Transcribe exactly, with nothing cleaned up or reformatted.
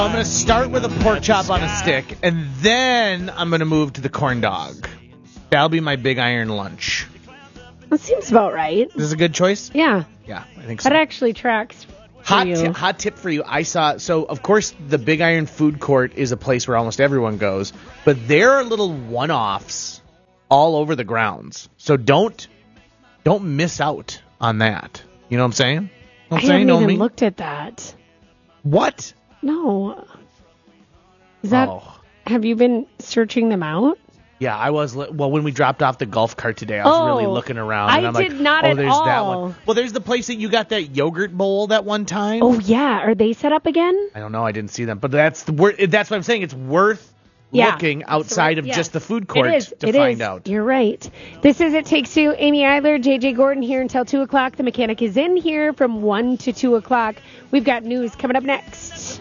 I'm going to start with a pork chop on a stick, and then I'm going to move to the corn dog. That'll be my big iron lunch. That seems about right. This is a good choice? Yeah. Yeah, I think so. That actually tracks for Hot, you. ti- hot tip for you. I saw, so of course the Big Iron Food Court is a place where almost everyone goes, but there are little one-offs all over the grounds. So don't don't miss out on that. You know what I'm saying? You know what I'm I saying, haven't even Naomi? looked at that. What? No. Is that? Oh. Have you been searching them out? Yeah, I was. Li- well, when we dropped off the golf cart today, I was Oh, really looking around. I and I'm did like, not oh, at there's that all. one. Well, there's the place that you got that yogurt bowl that one time. Oh yeah, are they set up again? I don't know. I didn't see them, but that's the wor- That's what I'm saying. It's worth Yeah. looking outside of Yes. just the food court it is. to it find is. out. You're right. This is It Takes Two. Amy Eidler, J J Gordon here until two o'clock. The mechanic is in here from one to two o'clock. We've got news coming up next.